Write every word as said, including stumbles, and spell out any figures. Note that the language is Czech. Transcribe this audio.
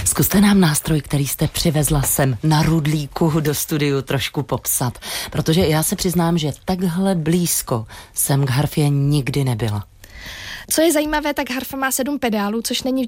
Zkuste nám nástroj, který jste přivezla sem na Rudlíku do studiu, trošku popsat, protože já se přiznám, že takhle blízko jsem k harfě nikdy nebyla. Co je zajímavé, tak harfa má sedm pedálů, což není